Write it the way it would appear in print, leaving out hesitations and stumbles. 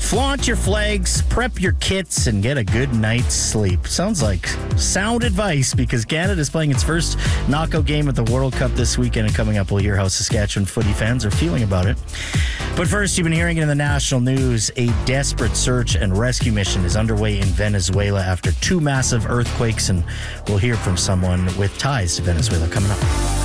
Flaunt your flags, prep your kits, and get a good night's sleep. Sounds like sound advice because Canada is playing its first knockout game at the World Cup this weekend, and coming up, we'll hear how Saskatchewan footy fans are feeling about it. But first, you've been hearing it in the national news. A desperate search and rescue mission is underway in Venezuela after two massive earthquakes, and we'll hear from someone with ties to Venezuela coming up.